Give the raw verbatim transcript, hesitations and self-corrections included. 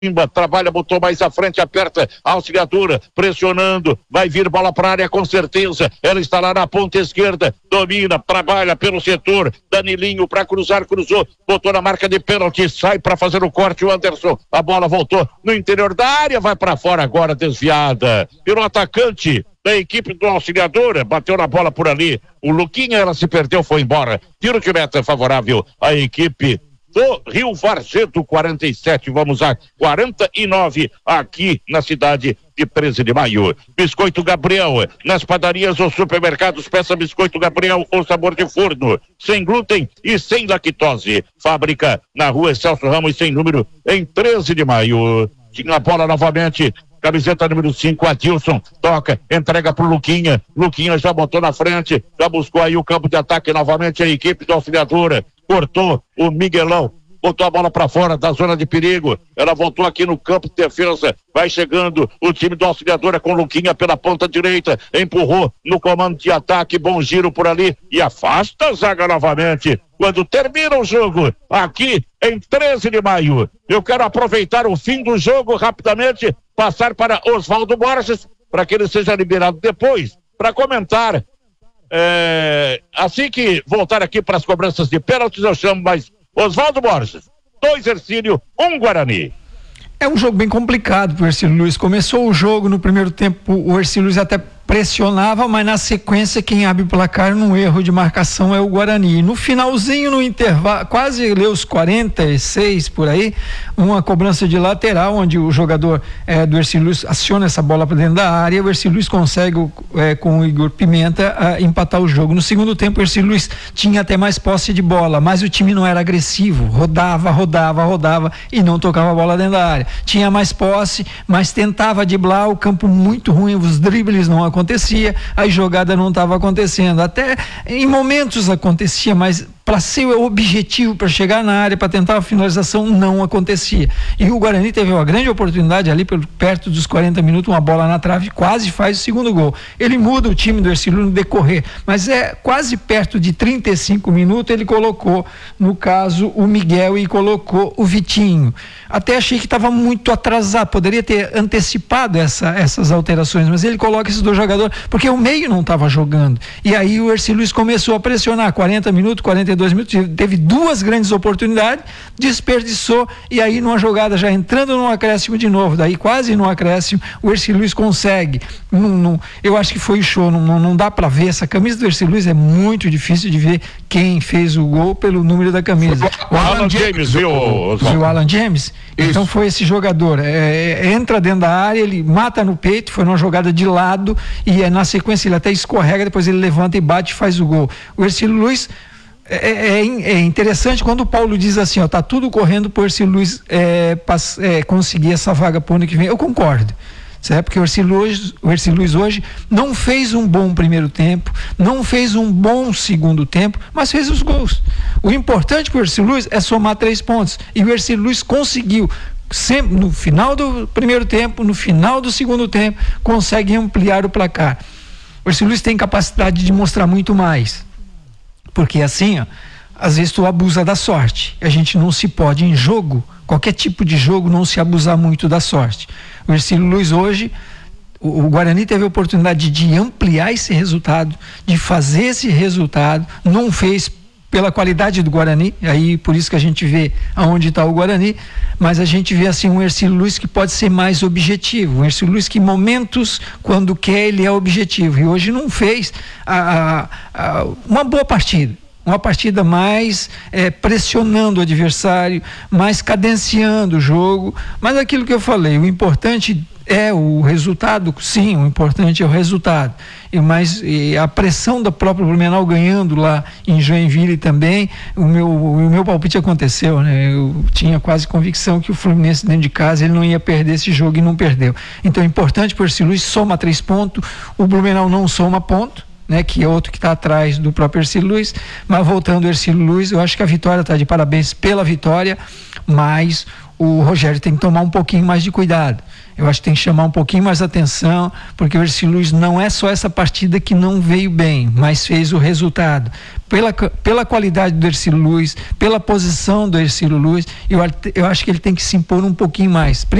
trabalha, botou mais à frente, aperta a auxiliadora, pressionando, vai vir bola para a área com certeza, ela está lá na ponta esquerda, domina, trabalha pelo setor, Danilinho para cruzar, cruzou, botou na marca de pênalti, sai para fazer o corte, o Anderson, a bola voltou no interior da área, vai para fora agora, desviada pelo atacante da equipe do Auxiliadora, bateu na bola por ali, o Luquinha, ela se perdeu, foi embora, tiro de meta favorável à equipe do Rio Varzedo, quarenta e sete, vamos a quarenta e nove aqui na cidade de treze de maio. Biscoito Gabriel, nas padarias ou supermercados, peça Biscoito Gabriel, o sabor de forno, sem glúten e sem lactose. Fábrica na rua Celso Ramos, sem número, em treze de maio. Tinha a bola novamente, camiseta número cinco, Adilson, toca, entrega pro Luquinha, Luquinha já botou na frente, já buscou aí o campo de ataque novamente a equipe da Auxiliadora, cortou o Miguelão, botou a bola para fora da zona de perigo, ela voltou aqui no campo de defesa, vai chegando o time do Auxiliadora com Luquinha pela ponta direita, empurrou no comando de ataque, bom giro por ali e afasta a zaga novamente. Quando termina o jogo, aqui em treze de maio, eu quero aproveitar o fim do jogo rapidamente, passar para Oswaldo Borges, para que ele seja liberado depois, para comentar. É, assim que voltar aqui para as cobranças de pênaltis, eu chamo mais Oswaldo Borges. Dois Hercílio, um Guarani. É um jogo bem complicado pro Hercílio Luiz. Começou o jogo no primeiro tempo, o Hercílio Luiz até pressionava, mas na sequência quem abre o placar num erro de marcação é o Guarani. No finalzinho, no intervalo, quase ali os quarenta e seis por aí, uma cobrança de lateral, onde o jogador é, do Hercílio Luiz aciona essa bola para dentro da área, o Hercílio Luiz consegue é, com o Igor Pimenta a, empatar o jogo. No segundo tempo, o Hercílio Luiz tinha até mais posse de bola, mas o time não era agressivo, rodava, rodava, rodava e não tocava a bola dentro da área. Tinha mais posse, mas tentava driblar, o campo muito ruim, os dribles não acontecia, a jogada não estava acontecendo, até em momentos acontecia, mas para ser o objetivo, para chegar na área, para tentar a finalização, não acontecia. E o Guarani teve uma grande oportunidade ali, pelo, perto dos quarenta minutos, uma bola na trave, quase faz o segundo gol. Ele muda o time do Hercílio no decorrer, mas é quase perto de trinta e cinco minutos, ele colocou, no caso, o Miguel e colocou o Vitinho. Até achei que estava muito atrasado, poderia ter antecipado essa, essas alterações, mas ele coloca esses dois jogadores, porque o meio não estava jogando. E aí o Hercílio Luiz começou a pressionar, quarenta minutos, quarenta e dois minutos, teve duas grandes oportunidades, desperdiçou, e aí numa jogada já entrando no acréscimo de novo, daí quase no acréscimo, o Hercílio Luiz consegue. Não, não, eu acho que foi show, não, não, não dá para ver, essa camisa do Hercílio Luiz é muito difícil de ver quem fez o gol pelo número da camisa. O Alan, Alan James, viu? O Alan James? Isso. Então foi esse jogador, é, entra dentro da área, ele mata no peito, foi numa jogada de lado, e é, na sequência ele até escorrega, depois ele levanta e bate e faz o gol. O Hercílio Luiz É, é, é interessante quando o Paulo diz assim, ó, tá tudo correndo por Hercílio Luiz é, pass, é, conseguir essa vaga pro ano que vem. Eu concordo, certo? Porque o Hercílio Luiz, o Hercílio Luiz hoje não fez um bom primeiro tempo, não fez um bom segundo tempo, mas fez os gols. O importante pro Hercílio Luiz é somar três pontos, e o Hercílio Luiz conseguiu. Sempre no final do primeiro tempo, no final do segundo tempo, consegue ampliar o placar. O Hercílio Luiz tem capacidade de mostrar muito mais. Porque assim, ó, às vezes tu abusa da sorte. A gente não se pode em jogo, qualquer tipo de jogo, não se abusar muito da sorte. O Hercílio Luiz hoje, o, o Guarani teve a oportunidade de ampliar esse resultado, de fazer esse resultado, não fez pela qualidade do Guarani, aí por isso que a gente vê aonde está o Guarani, mas a gente vê assim um Hercílio Luiz que pode ser mais objetivo, um Hercílio Luiz que em momentos, quando quer, ele é objetivo, e hoje não fez a, a, a, uma boa partida, uma partida mais é, pressionando o adversário, mais cadenciando o jogo, mas aquilo que eu falei, o importante é o resultado, sim, o importante é o resultado, e, mas e a pressão da própria Blumenau ganhando lá em Joinville também, o meu, o meu palpite aconteceu, né? Eu tinha quase convicção que o Fluminense dentro de casa ele não ia perder esse jogo e não perdeu. Então é importante para o Hercílio Luiz, soma três pontos, o Blumenau não soma ponto, né, que é outro que está atrás do próprio Hercílio Luiz, mas voltando ao Hercílio Luiz, eu acho que a vitória está de parabéns pela vitória, mas o Rogério tem que tomar um pouquinho mais de cuidado. Eu acho que tem que chamar um pouquinho mais atenção, porque o Ercílio Luz não é só essa partida que não veio bem, mas fez o resultado. Pela, pela qualidade do Ercílio Luz, pela posição do Ercílio Luz, eu, eu acho que ele tem que se impor um pouquinho mais.